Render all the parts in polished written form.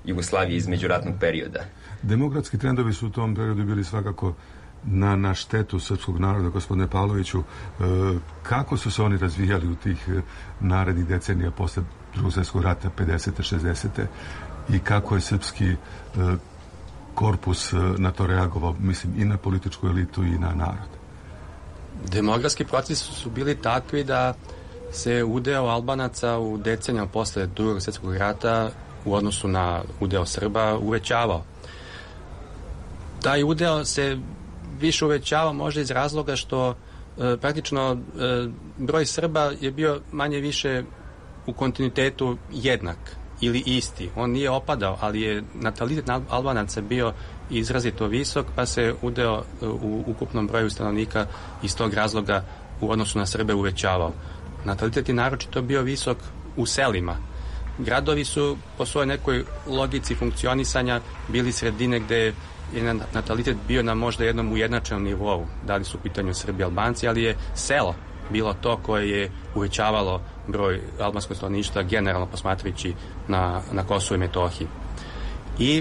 Jugoslavije iz međuratnog perioda. Demokratski trendovi su u tom periodu bili svakako na štetu srpskog naroda, gospodine Pavloviću. Kako su se oni razvijali u tih narednih decenija posle Drugog svjetskog rata, 50. 60. i kako je srpski korpus na to reagovao, mislim, i na političku elitu i na narod? Demografski procesi su bili takvi da se udeo Albanaca u decenijama posle Drugog svjetskog rata u odnosu na udeo Srba uvećavao. Taj udeo se više uvećavao možda iz razloga što praktično broj Srba je bio manje više u kontinuitetu jednak ili isti. On nije opadao, ali je natalitet Albanaca bio izrazito visok, pa se udeo u ukupnom broju stanovnika iz tog razloga u odnosu na Srbe uvećavao. Natalitet je naročito bio visok u selima. Gradovi su po svojoj nekoj logici funkcionisanja bili sredine gde je natalitet bio na možda jednom ujednačenom nivou, da li su u pitanju Srbi i Albanci, ali je selo bilo to koje je uvećavalo broj albanskog stanovništva generalno posmatrajući na Kosovu i Metohiji. I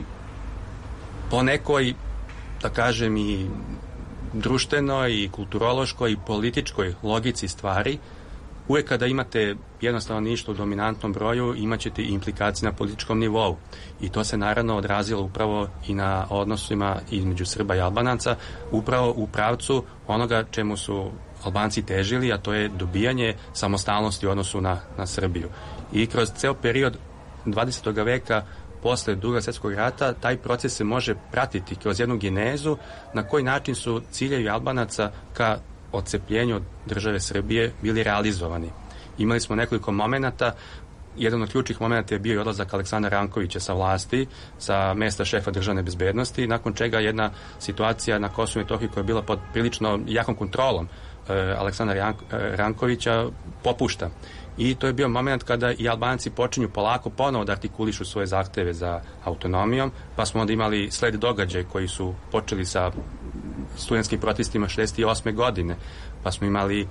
po nekoj, da kažem, i društvenoj i kulturološkoj i političkoj logici stvari, uvek kada imate jedno stanovništvo u dominantnom broju, imat ćete implikacije na političkom nivou. I to se naravno odrazilo upravo i na odnosima između Srba i Albanaca, upravo u pravcu onoga čemu su Albanci težili, a to je dobijanje samostalnosti u odnosu na Srbiju. I kroz ceo period 20. veka posle Drugog svjetskog rata taj proces se može pratiti kroz jednu genezu na koji način su ciljevi Albanaca ka odcepljenju od države Srbije bili realizovani. Imali smo nekoliko momenata. Jedan od ključnih momenata je bio i odlazak Aleksandra Rankovića sa vlasti, sa mesta šefa državne bezbednosti, nakon čega jedna situacija na Kosovu i Metohiji koja je bila pod prilično jakom kontrolom Aleksandra Rankovića popušta. I to je bio moment kada i Albanci počinju polako ponovo da artikulišu svoje zahteve za autonomijom, pa smo onda imali sled događaj koji su počeli sa studentskim protestima 68. godine, pa smo imali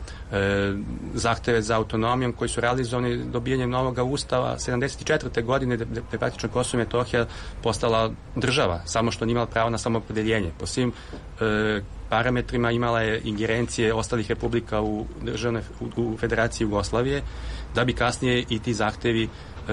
zahteve za autonomijom koji su realizovani dobijanjem novog ustava 74. godine, gde je praktično Kosovo i Metohija postala država, samo što nije imala pravo na samoopredeljenje. Po svim parametrima imala je ingerencije ostalih republika u Federaciji Jugoslavije, da bi kasnije i ti zahtevi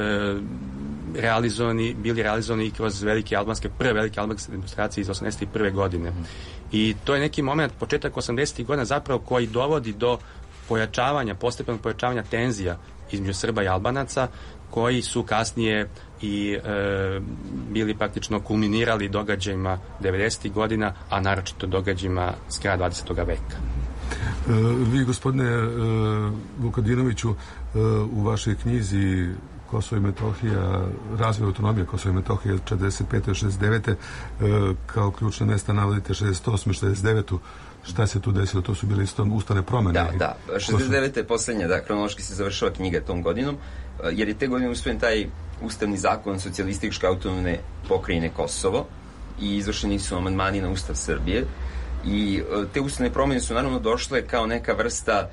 bili realizovani i kroz prve velike albanske demonstracije iz 81. godine. I to je neki moment, početak 80. godina zapravo, koji dovodi do postepenog pojačavanja tenzija između Srba i Albanaca, koji su kasnije i bili praktično kulminirali događajima 90. godina, a naročito događajima s kraja 20. veka. Vi, gospodine Vukadinoviću, u vašoj knjizi Kosovo i Metohija, razvoj autonomije Kosovo i Metohije 45. 69. Kao ključne mesta navodite 68. 69. Šta se tu desilo? To su bile isto ustavne promene. Da. 69. je poslednja, hronološki se završava knjiga tom godinom, jer je te godine usvojen taj ustavni zakon socijalističke autonomne pokrajine Kosovo i izvršeni su amandmani na Ustav Srbije. I te ustavne promene su naravno došle kao neka vrsta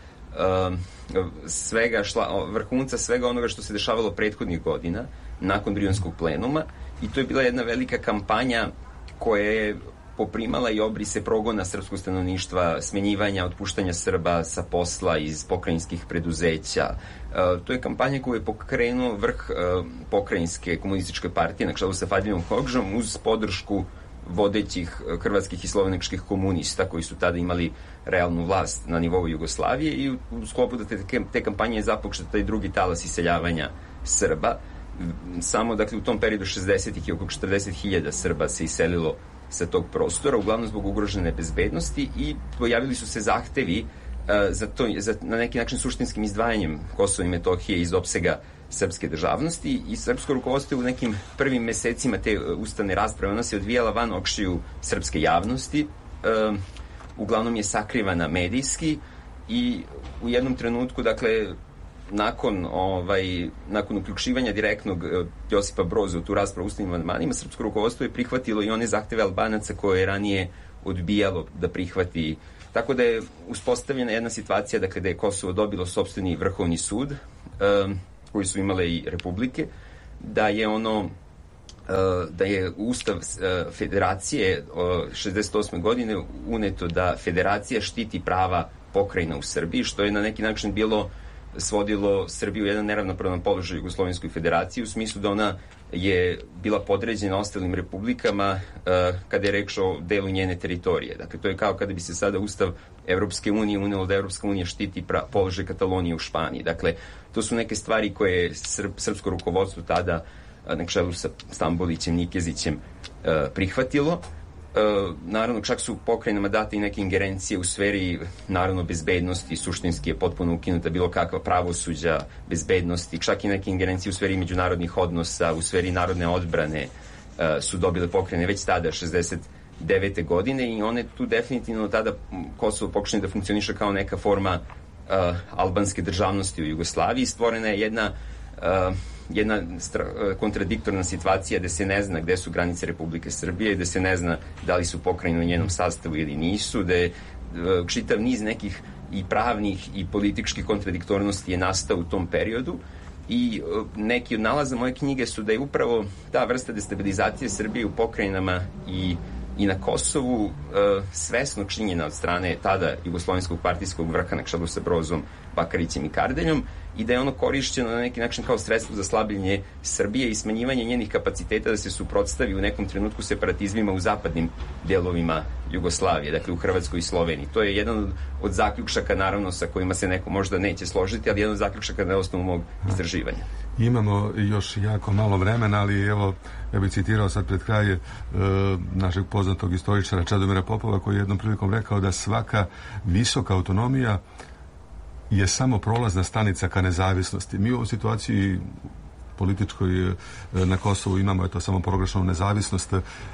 vrhunca svega onoga što se dešavalo prethodnih godina nakon Brionskog plenuma, i to je bila jedna velika kampanja koja je poprimala i obrise progona srpskog stanovništva, smenjivanja, otpuštanja Srba sa posla iz pokrajinskih preduzeća. To je kampanja koju je pokrenuo vrh pokrajinske komunističke partije na čelu sa Fadilom Hogžom uz podršku vodećih hrvatskih i slovenačkih komunista koji su tada imali realnu vlast na nivou Jugoslavije, i u sklopu te kampanje je započet taj drugi talas iseljavanja Srba. Samo, dakle, u tom periodu 60-ih i oko 40.000 Srba se iselilo sa tog prostora, uglavnom zbog ugrožene bezbednosti, i pojavili su se zahtevi za na neki način suštinskim izdvajanjem Kosova i Metohije iz opsega srpske državnosti, i srpsko rukovodstvo u nekim prvim mesecima te ustavne rasprave, ona se odvijala van očiju srpske javnosti, uglavnom je sakrivana medijski, i u jednom trenutku, dakle, nakon uključivanja direktnog Josipa Broza u tu raspravu ustavnim amandmanima, srpsko rukovodstvo je prihvatilo i one zahteve Albanaca koje je ranije odbijalo da prihvati. Tako da je uspostavljena jedna situacija, dakle, da je Kosovo dobilo sopstveni vrhovni sud, koji su imale i republike, da je ono da je Ustav Federacije 68. godine uneto da Federacija štiti prava pokrajina u Srbiji, što je na neki način svodilo Srbiju u jedan neravnopravan položaj Jugoslovenskoj federaciji, u smislu da ona je bila podređena ostalim republikama kada je reč o delu njene teritorije. Dakle, to je kao kada bi se sada Ustav Evropske unije unelo da Evropska unija štiti položaj Katalonije u Španiji. Dakle, to su neke stvari koje je srpsko rukovodstvo tada na čelu sa Stambolićem, Nikezićem prihvatilo. Naravno, čak su pokrajinama date i neke ingerencije u sferi, naravno, bezbednosti, suštinski je potpuno ukinuta bilo kakva pravosuđa, bezbednosti, čak i neke ingerencije u sferi međunarodnih odnosa, u sferi narodne odbrane su dobile pokrajine već tada, 69. godine, i one tu definitivno tada Kosovo počne da funkcioniše kao neka forma albanske državnosti u Jugoslaviji. Stvorena je jedna kontradiktorna situacija gde se ne zna gde su granice Republike Srbije, gde se ne zna da li su pokrajine u njenom sastavu ili nisu, da je čitav niz nekih i pravnih i političkih kontradiktornosti je nastao u tom periodu, i neki od nalaza moje knjige su da je upravo ta vrsta destabilizacije Srbije u pokrajinama i na Kosovu svesno činjena od strane tada jugoslovenskog partijskog vrha na čelu sa Brozom, Bakarićem i Kardeljom, i da je ono korišćeno na neki način kao sredstvo za slabljenje Srbije i smanjivanje njenih kapaciteta da se suprotstavi u nekom trenutku separatizmima u zapadnim delovima Jugoslavije, dakle u Hrvatskoj i Sloveniji. To je jedan od zaključaka, naravno, sa kojima se neko možda neće složiti, ali jedan od zaključaka na osnovu mog istraživanja. Imamo još jako malo vremena, ali evo, ja bih citirao sad pred kraj našeg poznatog istoričara Čedomira Popova, koji je jednom prilikom rekao da svaka visoka autonomija je samo prolazna stanica ka nezavisnosti. Mi u ovoj situaciji političkoj na Kosovu imamo samo proglašenu nezavisnost,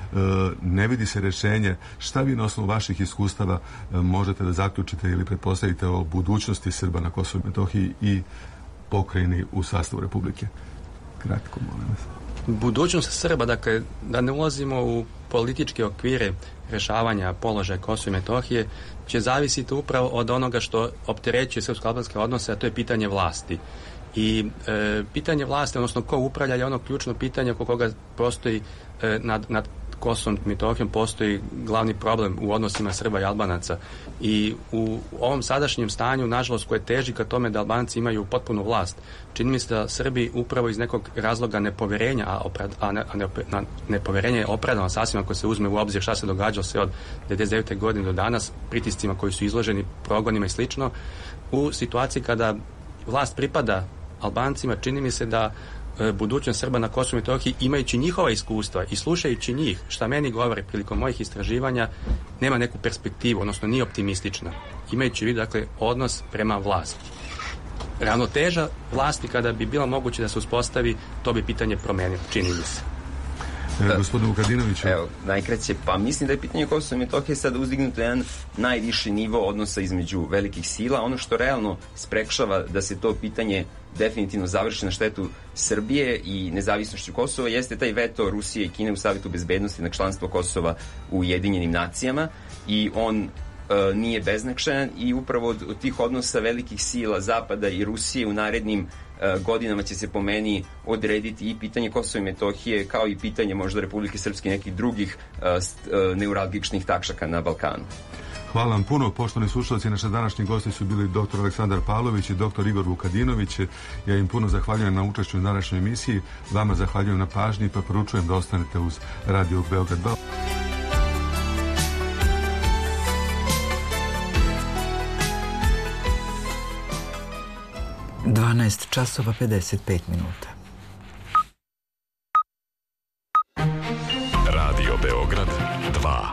ne vidi se rešenje. Šta vi na osnovu vaših iskustava možete da zaključite ili pretpostavite o budućnosti Srba na Kosovu i Metohiji i pokrajini u sastavu Republike? Kratko, molim vas. Budućnost Srba, dakle, da ne ulazimo u političke okvire rešavanja položaja Kosova i Metohije, će zavisiti upravo od onoga što opterećuje srpsko-albanske odnose, a to je pitanje vlasti. I pitanje vlasti, odnosno ko upravlja, je ono ključno pitanje oko koga postoji nad Kosovom i Metohijom postoji glavni problem u odnosima Srba i Albanaca. I u ovom sadašnjem stanju, nažalost, koje teži ka tome da Albanci imaju potpunu vlast, čini mi se da Srbi upravo iz nekog razloga nepoverenja, a nepoverenje je opravdano sasvim ako se uzme u obzir šta se događalo sve od 1999. godine do danas, pritiscima koji su izloženi, progonima i slično, u situaciji kada vlast pripada Albancima, čini mi se da budućnost Srba na Kosovu i Metohiji, imajući njihova iskustva i slušajući njih, šta meni govore prilikom mojih istraživanja, nema neku perspektivu, odnosno nije optimistična. Imajući vid, dakle, odnos prema vlasti. Ravnoteža vlasti, kada bi bilo moguće da se uspostavi, to bi pitanje promenilo, čini mi se. Gospodinu Vukadinoviću. Evo, najkraće, pa mislim da je pitanje Kosova i Metohije sada uzdignuto jedan najviši nivo odnosa između velikih sila. Ono što realno sprečava da se to pitanje definitivno završi na štetu Srbije i nezavisnošću Kosova jeste taj veto Rusije i Kine u Savetu bezbednosti na članstvo Kosova u Ujedinjenim nacijama, i on nije beznačajan, i upravo od tih odnosa velikih sila Zapada i Rusije u narednim godinama će se po meni odrediti i pitanje Kosova i Metohije, kao i pitanje možda Republike Srpske i nekih drugih neuralgičnih tačaka na Balkanu. Hvala vam puno, poštovani slušalci. Naši današnji gosti su bili dr. Aleksandar Pavlović i dr. Igor Vukadinović. Ja im puno zahvaljujem na učešću u današnjoj emisiji. Vama zahvaljujem na pažnji, pa poručujem da ostanete uz Radio Beograd 2. 12 časova 55 minuta. Radio Beograd 2.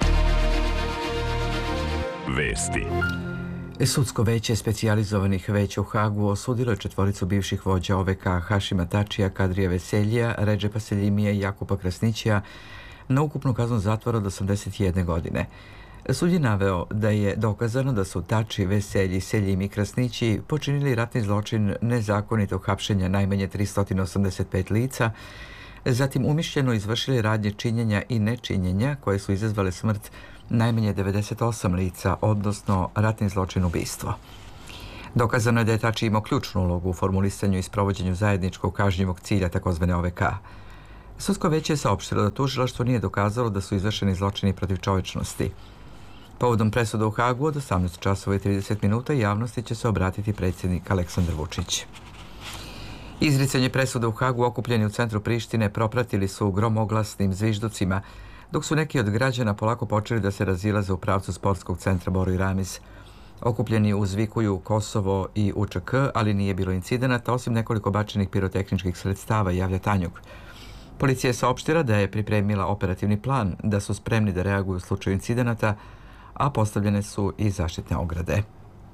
Vesti. Sudsko veće specijalizovanih veća u Hagu osudilo je 4 bivših vođa OVK Hašima Tačija, Kadrija Veseljija, Redžepa Seljimija i Jakupa Krasnićija na ukupnu kaznu zatvora od 81 godine. Sud je naveo da je dokazano da su Tači, Veselji, Seljim i Krasnići počinili ratni zločin nezakonitog hapšenja najmanje 385 lica, zatim umišljeno izvršili radnje činjenja i nečinjenja koje su izazvale smrt najmanje 98 lica, odnosno ratni zločin ubistvo. Dokazano je da je Tači imao ključnu ulogu u formulisanju i sprovođenju zajedničkog kažnjivog cilja tzv. OVK. Sudsko veće je saopštilo da tužilaštvo nije dokazalo da su izvršeni zločini protiv čovečnosti. Povodom presuda u Hagu od 18 časova i 30 minuta javnosti će se obratiti predsjednik Aleksandar Vučić. Izricanje presuda u Hagu okupljeni u centru Prištine propratili su gromoglasnim zvižducima, dok su neki od građana polako počeli da se razilaze u pravcu sportskog centra Boro i Ramiz. Okupljeni uzvikuju Kosovo i UČK, ali nije bilo incidenata, osim nekoliko bačenih pirotehničkih sredstava, javlja Tanjug. Policija je saopštila da je pripremila operativni plan, da su spremni da reaguju u slučaju incidenata, a postavljene su i zaštitne ograde.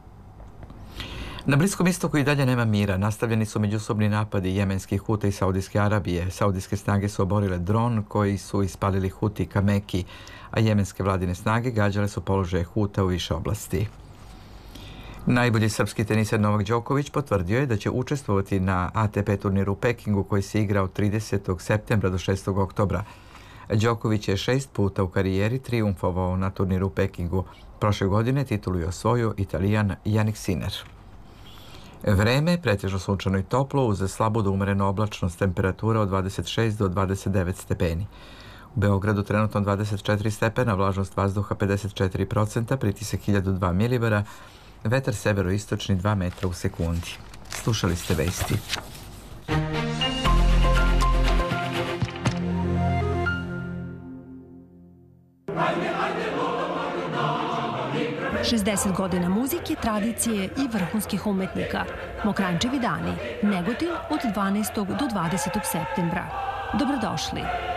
Na Bliskom istoku i dalje nema mira. Nastavljeni su međusobni napadi jemenskih Huta i Saudijske Arabije. Saudijske snage su oborile dron koji su ispalili Huti ka Meki, a jemenske vladine snage gađale su položaje Huta u više oblasti. Najbolji srpski teniser Novak Đoković potvrdio je da će učestvovati na ATP turniru u Pekingu koji se igra od 30. septembra do 6. oktobra. Đoković je 6 puta u karijeri trijumfovao na turniru u Pekingu. Prošle godine titulu je osvojio Italijan Jannik Sinner. Vreme, pretežno sunčano i toplo, uz slabu do umerenu oblačnost, temperatura od 26 do 29 stepeni. U Beogradu trenutno 24 stepena, vlažnost vazduha 54%, pritisak 1002 milibara, vetar severoistočni 2 metra u sekundi. Slušali ste vesti. Šezdeset godina muzike, tradicije i vrhunskih umetnika. Mokranjčevi dani, Negotin od 12. do 20. septembra. Dobrodošli.